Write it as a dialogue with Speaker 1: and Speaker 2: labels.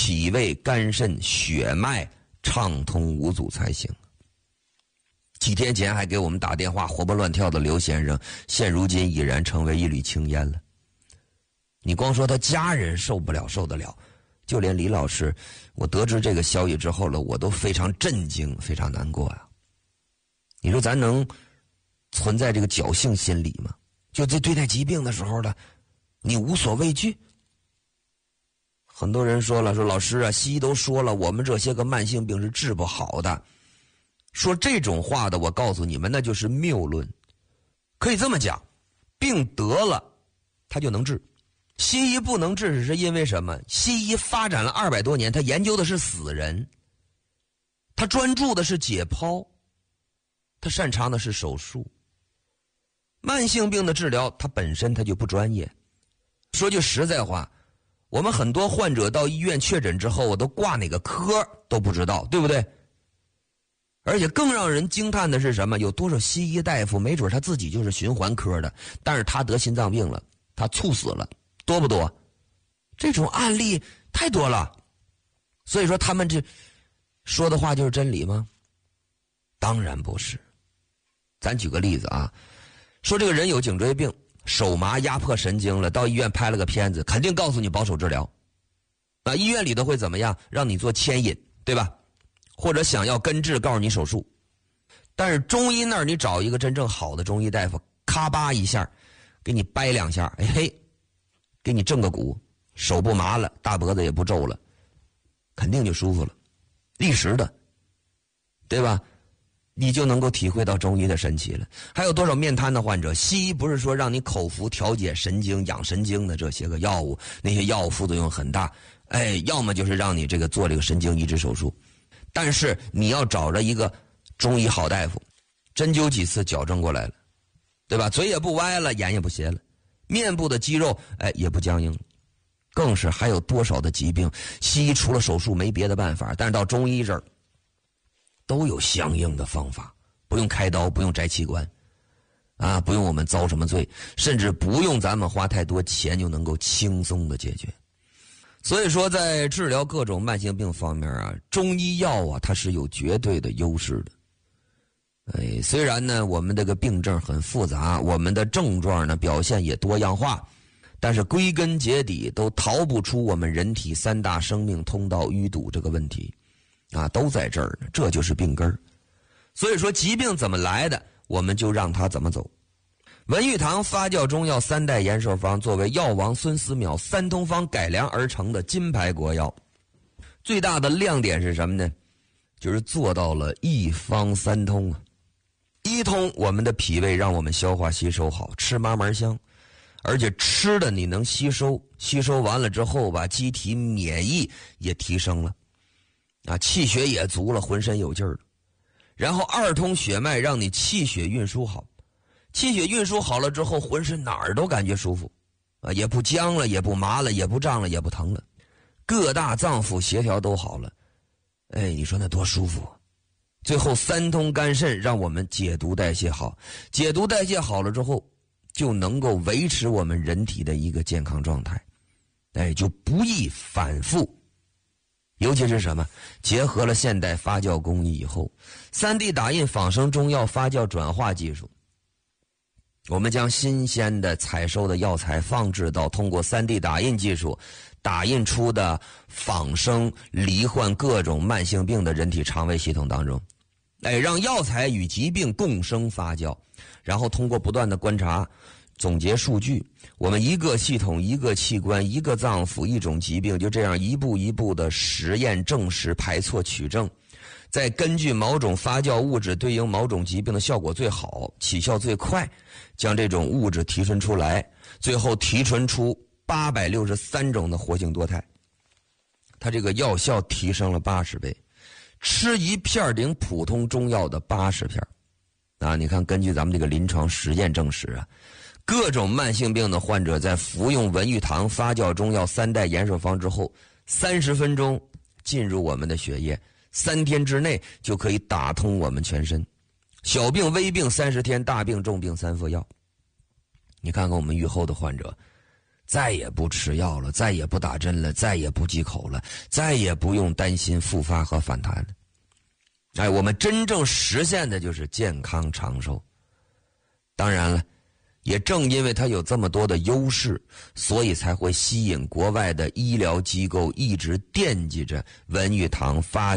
Speaker 1: 脾胃、肝肾、血脉畅通无阻才行。几天前还给我们打电话活蹦乱跳的刘先生，现如今已然成为一缕青烟了。你光说他家人受不了受得了，就连李老师，我得知这个消息之后了，我都非常震惊，非常难过呀。你说咱能存在这个侥幸心理吗？就在对待疾病的时候呢，你无所畏惧。很多人说了，说老师啊，西医都说了，我们这些个慢性病是治不好的。说这种话的，我告诉你们，那就是谬论。可以这么讲，病得了，它就能治。西医不能治是因为什么？西医发展了200多年，他研究的是死人，他专注的是解剖，他擅长的是手术。慢性病的治疗，它本身它就不专业。说句实在话，我们很多患者到医院确诊之后，我都挂哪个科都不知道，对不对？而且更让人惊叹的是什么？有多少西医大夫没准他自己就是循环科的，但是他得心脏病了，他猝死了，多不多？这种案例太多了。所以说他们这说的话就是真理吗？当然不是。咱举个例子啊，说这个人有颈椎病，手麻压迫神经了，到医院拍了个片子，肯定告诉你保守治疗。医院里头会怎么样？让你做牵引，对吧？或者想要根治，告诉你手术。但是中医那儿你找一个真正好的中医大夫，咔吧一下给你掰2下，哎嘿，给你正个骨，手不麻了，大脖子也不皱了，肯定就舒服了，立时的，对吧？你就能够体会到中医的神奇了。还有多少面瘫的患者，西医不是说让你口服调节神经、养神经的这些个药物，那些药物副作用很大，要么就是让你这个做这个神经移植手术。但是你要找着一个中医好大夫，针灸几次矫正过来了，对吧？嘴也不歪了，眼也不斜了，面部的肌肉也不僵硬了。更是还有多少的疾病，西医除了手术没别的办法，但是到中医这儿都有相应的方法，不用开刀，不用摘器官啊，不用我们遭什么罪，甚至不用咱们花太多钱就能够轻松的解决。所以说在治疗各种慢性病方面啊，中医药啊它是有绝对的优势的。虽然呢我们这个病症很复杂，我们的症状呢表现也多样化，但是归根结底都逃不出我们人体3大生命通道淤堵这个问题啊，都在这儿呢，这就是病根儿。所以说疾病怎么来的，我们就让它怎么走。文玉堂发酵中药3代延寿方作为药王孙思邈3通方改良而成的金牌国药，最大的亮点是什么呢？就是做到了一方3通啊。1通我们的脾胃让我们消化吸收好，吃嘛嘛香，而且吃的你能吸收，吸收完了之后吧，机体免疫也提升了啊，气血也足了，浑身有劲儿了。然后2通血脉让你气血运输好，气血运输好了之后，浑身哪儿都感觉舒服啊，也不僵了，也不麻了，也不胀了，也不疼了，各大脏腑协调都好了。你说那多舒服啊。最后3通肝肾让我们解毒代谢好，解毒代谢好了之后就能够维持我们人体的一个健康状态，就不易反复。尤其是什么，结合了现代发酵工艺以后，3D 打印仿生中药发酵转化技术，我们将新鲜的采收的药材放置到通过 3D 打印技术打印出的仿生罹患各种慢性病的人体肠胃系统当中，让药材与疾病共生发酵，然后通过不断的观察总结数据，我们一个系统、一个器官、一个脏腑、一种疾病，就这样一步一步的实验证实排错取证，再根据某种发酵物质对应某种疾病的效果最好、起效最快，将这种物质提纯出来，最后提纯出863种的活性多肽，它这个药效提升了80倍，吃一片顶普通中药的80片啊！你看，根据咱们这个临床实验证实啊，各种慢性病的患者在服用文玉堂发酵中药3代延寿方之后，30分钟进入我们的血液，3天之内就可以打通我们全身，小病微病30天，大病重病3副药。你看看我们愈后的患者再也不吃药了，再也不打针了，再也不忌口了，再也不用担心复发和反弹了。哎，我们真正实现的就是健康长寿。当然了，也正因为它有这么多的优势，所以才会吸引国外的医疗机构一直惦记着文玉堂发